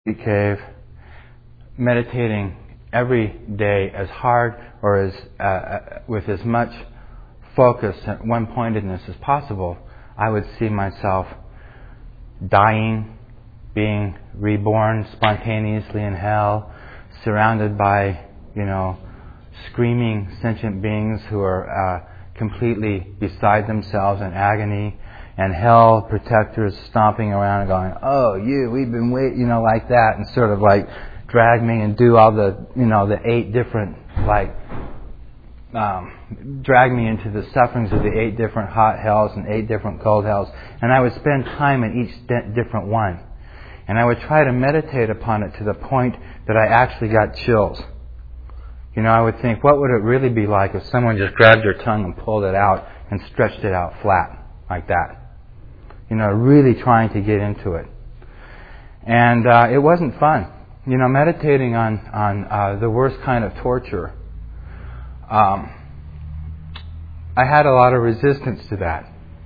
cave, meditating every day as hard or as with as much focus and one-pointedness as possible, I would see myself dying, being reborn spontaneously in hell, surrounded by, screaming sentient beings who are completely beside themselves in agony, and hell protectors stomping around and going, "Oh, we've been waiting," like that, and sort of like drag me and do all the, the 8 different, drag me into the sufferings of the 8 different hot hells and 8 different cold hells, and I would spend time in each different one. And I would try to meditate upon it to the point that I actually got chills. I would think, what would it really be like if someone just grabbed your tongue and pulled it out and stretched it out flat like that? Really trying to get into it. And it wasn't fun. Meditating on the worst kind of torture. I had a lot of resistance to that.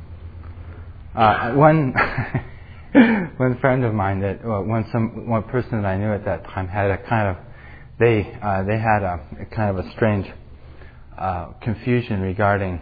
One friend of mine one person that I knew at that time had a kind of they had a kind of a strange confusion regarding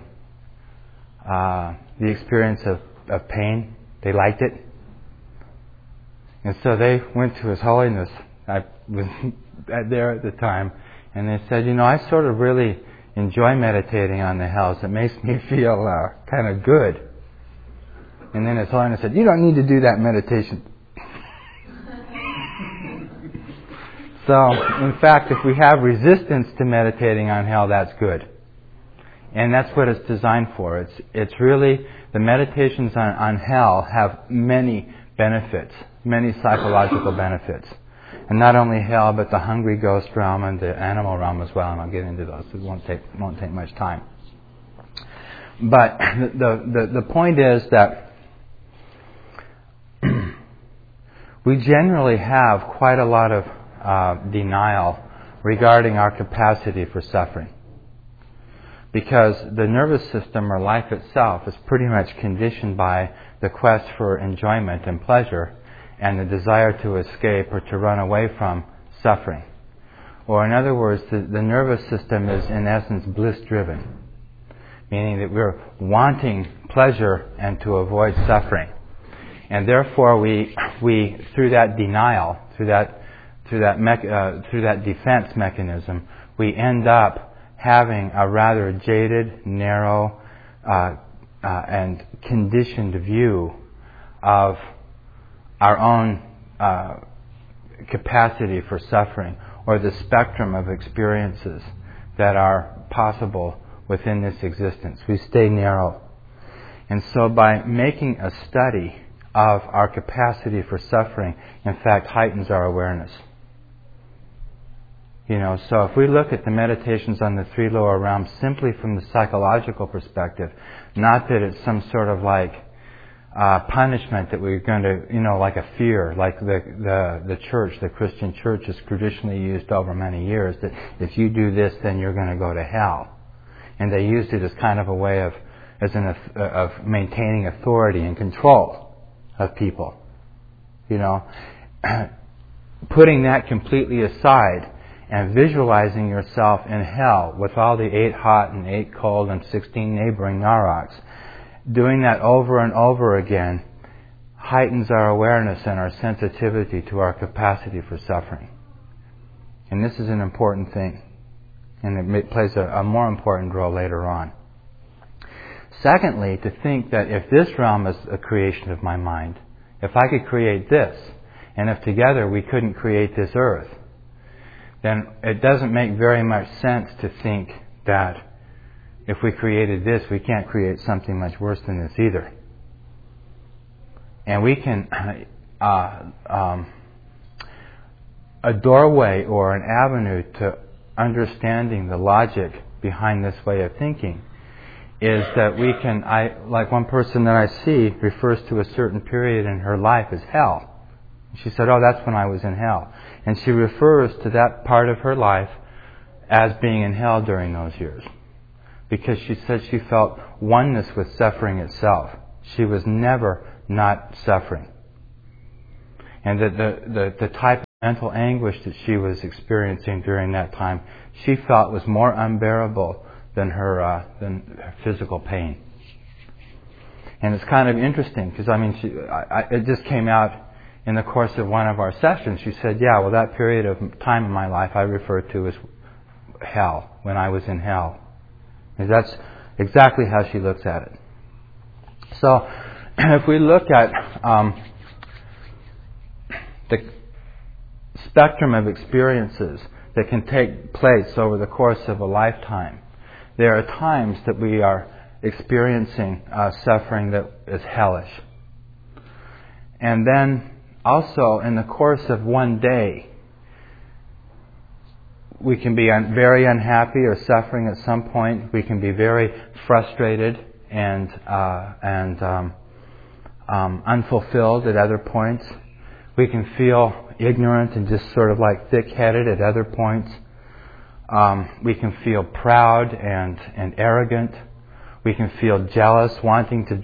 the experience of pain. They liked it, and so they went to His Holiness. I was there at the time, and they said, I sort of really enjoy meditating on the hells. It makes me feel kind of good. And then His Holiness said, "You don't need to do that meditation." So, in fact, if we have resistance to meditating on hell, that's good. And that's what it's designed for. It's really, the meditations on hell have many benefits, many psychological benefits. And not only hell, but the hungry ghost realm and the animal realm as well. And I'll get into those. It won't take much time. But the point is that we generally have quite a lot of denial regarding our capacity for suffering. Because the nervous system or life itself is pretty much conditioned by the quest for enjoyment and pleasure and the desire to escape or to run away from suffering. Or in other words, the nervous system is in essence bliss-driven, meaning that we're wanting pleasure and to avoid suffering. And therefore we through that denial, through that defense mechanism, we end up having a rather jaded, narrow, and conditioned view of our own capacity for suffering, or the spectrum of experiences that are possible within this existence. We stay narrow. And so by making a study of our capacity for suffering, in fact, heightens our awareness. So if we look at the meditations on the 3 lower realms simply from the psychological perspective, not that it's some sort of punishment that we're going to, like a fear, like the church, the Christian church has traditionally used over many years, that if you do this, then you're going to go to hell. And they used it as kind of a way of maintaining authority and control of people. Putting that completely aside and visualizing yourself in hell with all the 8 hot and 8 cold and 16 neighboring Naraks, doing that over and over again heightens our awareness and our sensitivity to our capacity for suffering. And this is an important thing. And it plays a more important role later on. Secondly, to think that if this realm is a creation of my mind, if I could create this, and if together we couldn't create this earth, then it doesn't make very much sense to think that if we created this, we can't create something much worse than this either. And we can, a doorway or an avenue to understanding the logic behind this way of thinking is that we can, like one person that I see refers to a certain period in her life as hell. She said, "Oh, that's when I was in hell." And she refers to that part of her life as being in hell during those years. Because she said she felt oneness with suffering itself. She was never not suffering. And that the type mental anguish that she was experiencing during that time, she felt was more unbearable than her physical pain. And it's kind of interesting because it just came out in the course of one of our sessions. She said, "Yeah, well, that period of time in my life I refer to as hell, when I was in hell." And that's exactly how she looks at it. So, if we look at the spectrum of experiences that can take place over the course of a lifetime, there are times that we are experiencing suffering that is hellish. And then also in the course of one day, we can be very unhappy or suffering at some point. We can be very frustrated and unfulfilled at other points. We can feel ignorant and just sort of like thick-headed at other points. We can feel proud and arrogant. We can feel jealous, wanting to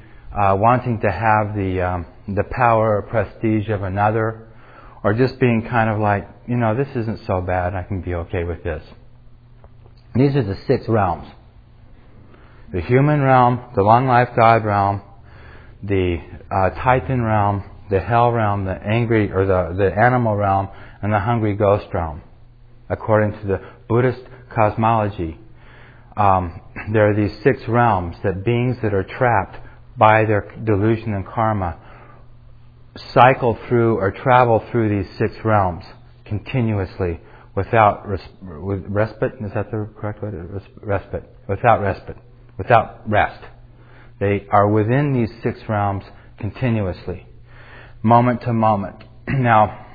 have the power or prestige of another, or just being kind of like, this isn't so bad, I can be okay with this. These are the 6 realms. The human realm, the long life God realm, the Titan realm, the hell realm, the angry or the animal realm, and the hungry ghost realm. According to the Buddhist cosmology, there are these 6 realms that beings that are trapped by their delusion and karma cycle through or travel through these 6 realms continuously without respite. Is that the correct word? Respite. Without rest. They are within these 6 realms continuously, moment to moment. Now,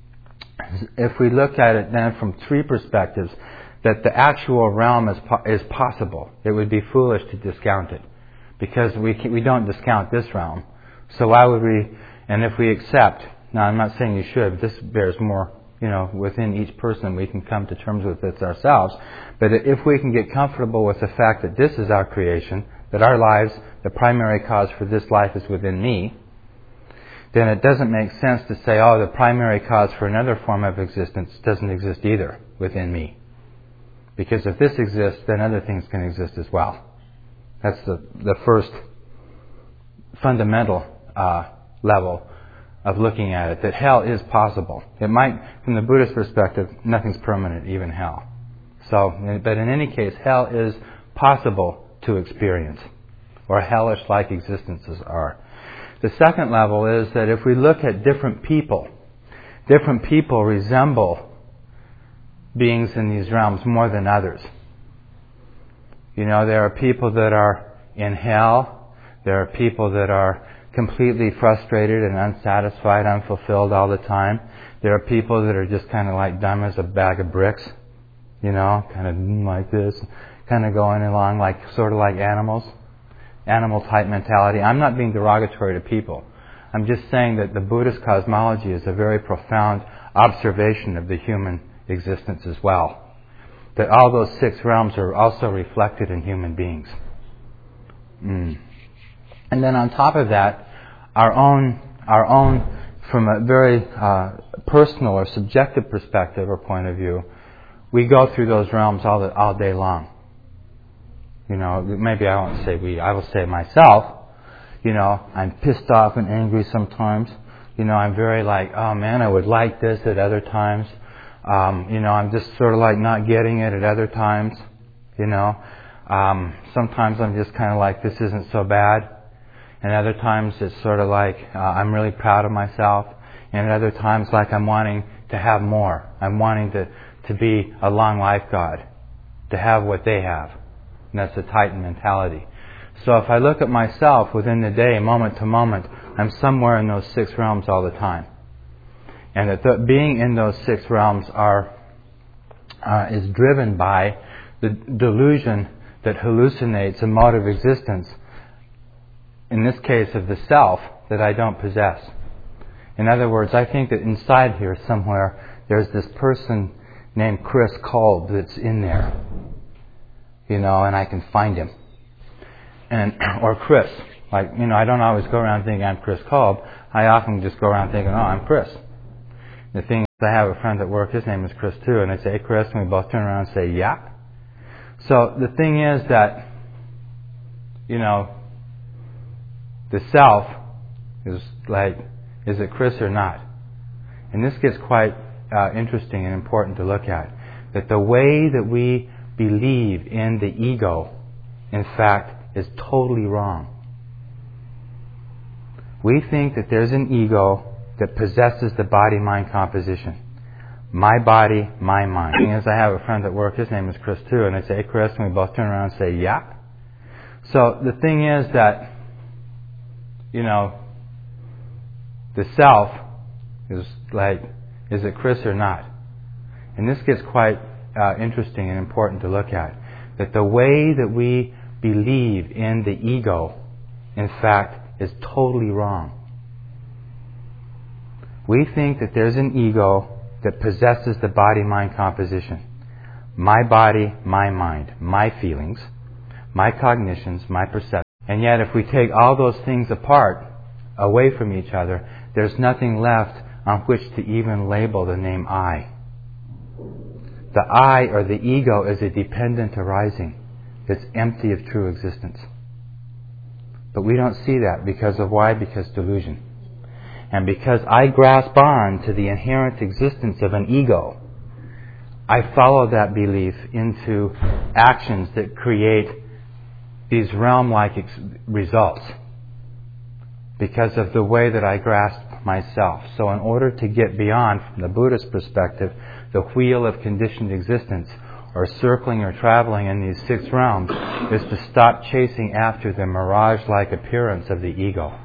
if we look at it then from 3 perspectives, that the actual realm is possible, it would be foolish to discount it, because we don't discount this realm. So why would we? And if we accept, now I'm not saying you should, but this bears more, within each person we can come to terms with this ourselves. But if we can get comfortable with the fact that this is our creation, that our lives, the primary cause for this life is within me, then it doesn't make sense to say, the primary cause for another form of existence doesn't exist either within me. Because if this exists, then other things can exist as well. That's the first fundamental level of looking at it, that hell is possible. It might, from the Buddhist perspective, nothing's permanent, even hell. But in any case, hell is possible to experience, or hellish-like existences are. The second level is that if we look at different people resemble beings in these realms more than others. There are people that are in hell. There are people that are completely frustrated and unsatisfied, unfulfilled all the time. There are people that are just kind of like dumb as a bag of bricks, kind of like this, kind of going along sort of like animals, animal type mentality. I'm not being derogatory to people. I'm just saying that the Buddhist cosmology is a very profound observation of the human existence as well. That all those 6 realms are also reflected in human beings. And then on top of that, our own, from a very personal or subjective perspective or point of view, we go through those realms all day long. Maybe I won't say we, I will say myself. I'm pissed off and angry sometimes. I'm very like, oh man, I would like this at other times. I'm just sort of like not getting it at other times. Sometimes I'm just kind of like, this isn't so bad. And other times it's sort of like, I'm really proud of myself. And at other times, like, I'm wanting to have more. I'm wanting to be a long life God, to have what they have. And that's the Titan mentality. So if I look at myself within the day, moment to moment, I'm somewhere in those 6 realms all the time. And that being in those 6 realms is driven by the delusion that hallucinates a mode of existence, in this case of the self, that I don't possess. In other words, I think that inside here somewhere there's this person named Chris Kolb that's in there, and I can find him. Or Chris. I don't always go around thinking I'm Chris Kolb. I often just go around thinking, I'm Chris. The thing So I have a friend at work, his name is Chris too, and I say, "Hey Chris," and we both turn around and say, "Yeah." So the thing is that, the self is like, is it Chris or not? And this gets quite interesting and important to look at. That the way that we believe in the ego, in fact, is totally wrong. We think that there's an ego that possesses the body-mind composition. My body, my mind. The thing is, I have a friend at work, his name is Chris too, and I say, "Hey Chris," and we both turn around and say, "Yeah." So the thing is that, the self is like, is it Chris or not? And this gets quite interesting and important to look at. That the way that we believe in the ego, in fact, is totally wrong. We think that there's an ego that possesses the body-mind composition. My body, my mind, my feelings, my cognitions, my perceptions. And yet if we take all those things apart, away from each other, there's nothing left on which to even label the name I. The I, or the ego, is a dependent arising that's empty of true existence. But we don't see that because of why? Because delusion. And because I grasp on to the inherent existence of an ego, I follow that belief into actions that create these realm-like results because of the way that I grasp myself. So in order to get beyond, from the Buddhist perspective, the wheel of conditioned existence, or circling or traveling in these 6 realms, is to stop chasing after the mirage-like appearance of the ego.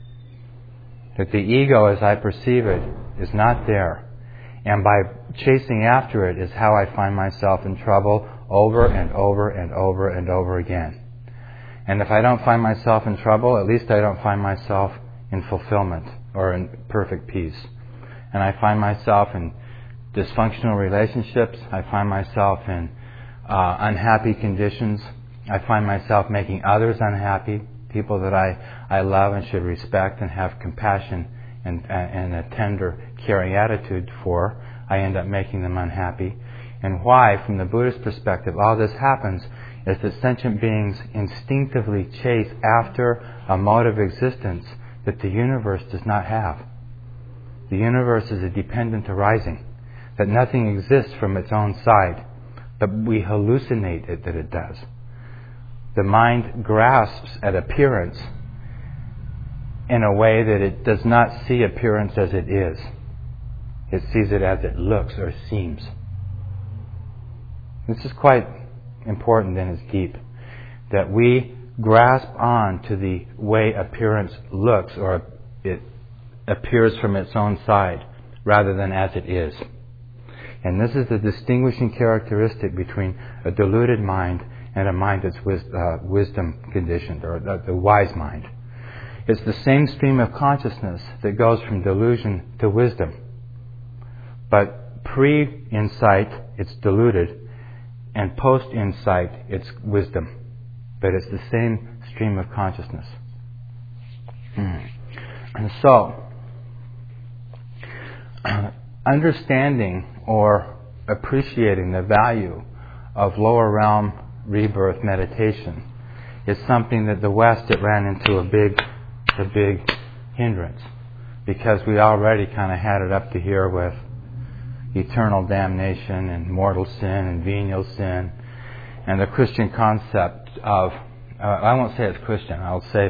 That the ego, as I perceive it, is not there. And by chasing after it is how I find myself in trouble over and over and over and over again. And if I don't find myself in trouble, at least I don't find myself in fulfillment or in perfect peace. And I find myself in dysfunctional relationships. I find myself in unhappy conditions. I find myself making others unhappy, people that I love and should respect and have compassion and a tender, caring attitude for. I end up making them unhappy. And why, from the Buddhist perspective, all this happens is that sentient beings instinctively chase after a mode of existence that the universe does not have. The universe is a dependent arising, that nothing exists from its own side, but we hallucinate it that it does. The mind grasps at appearance in a way that it does not see appearance as it is. It sees it as it looks or seems. This is quite important and is deep. That we grasp on to the way appearance looks, or it appears from its own side, rather than as it is. And this is the distinguishing characteristic between a deluded mind and a mind that's wisdom conditioned, or the wise mind. It's the same stream of consciousness that goes from delusion to wisdom. But pre-insight, it's deluded, and post-insight, it's wisdom. But it's the same stream of consciousness. And so, understanding or appreciating the value of lower realm rebirth meditation is something that the West, it ran into a big hindrance, because we already kind of had it up to here with eternal damnation and mortal sin and venial sin, and the Christian concept of, I won't say it's Christian, I'll say,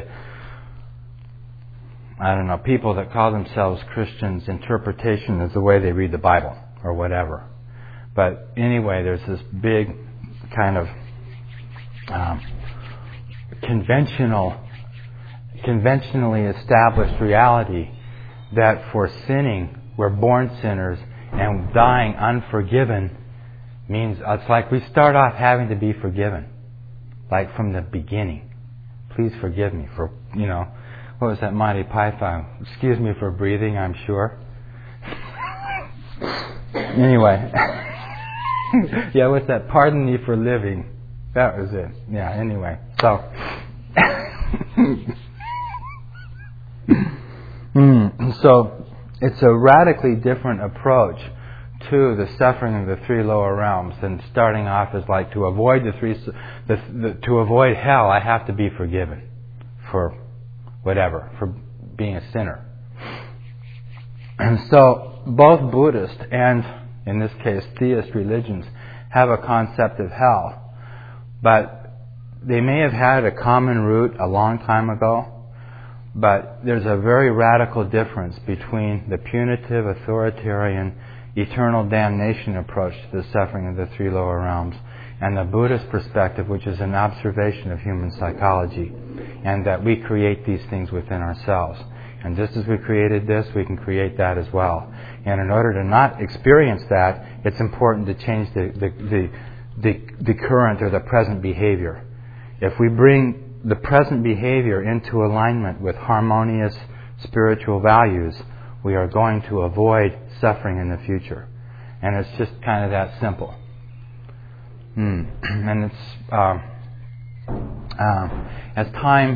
people that call themselves Christians, interpretation is the way they read the Bible, or whatever. But anyway, there's this big kind of conventionally established reality that for sinning, we're born sinners, and dying unforgiven means it's like we start off having to be forgiven, like from the beginning. Please forgive me for, what was that Monty Python? Excuse me for breathing, I'm sure. Anyway. Yeah, what's that? Pardon me for living. That was it. Yeah, anyway. So. So, it's a radically different approach to the suffering of the three lower realms, then starting off is like to avoid to avoid hell, I have to be forgiven for whatever, for being a sinner. And so both Buddhist and, in this case, theist religions have a concept of hell, but they may have had a common root a long time ago, but there's a very radical difference between the punitive, authoritarian, eternal damnation approach to the suffering of the three lower realms and the Buddhist perspective, which is an observation of human psychology, and that we create these things within ourselves. And just as we created this, we can create that as well. And in order to not experience that, it's important to change the current or the present behavior. If we bring the present behavior into alignment with harmonious spiritual values, we are going to avoid suffering in the future. And it's just kind of that simple. And it's as time